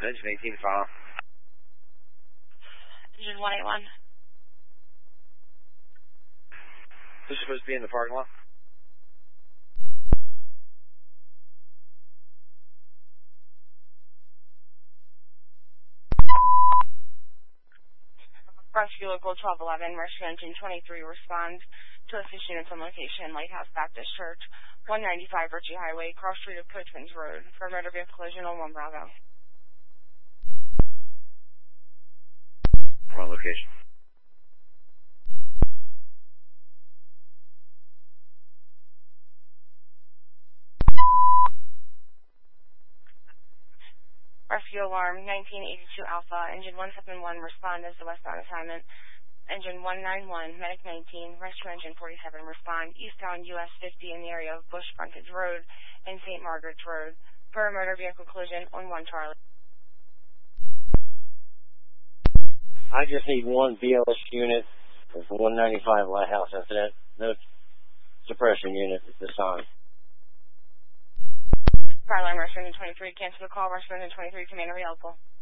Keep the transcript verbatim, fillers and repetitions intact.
Engine eighteen file. Engine one eighty-one. Who's supposed to be in the parking lot? Rescue Local twelve eleven, Rescue Engine twenty-three, respond to assist units on location, Lighthouse Baptist Church, one ninety-five Ritchie Highway, cross street of Coachman's Road, for a motor vehicle collision on one Bravo. Wrong location. Rescue Alarm nineteen eighty-two Alpha, Engine one seventy-one, respond as the westbound assignment. Engine one ninety-one, Medic nineteen, Rescue Engine forty-seven, respond eastbound U S fifty in the area of Bush Frontage Road and Saint Margaret's Road for a motor vehicle collision on one Charlie. I just need one B L S unit for one ninety-five Lighthouse incident. No suppression unit at this time. Fire Line Rescue Engine twenty-three, cancel the call. Rescue Engine twenty-three, commander available.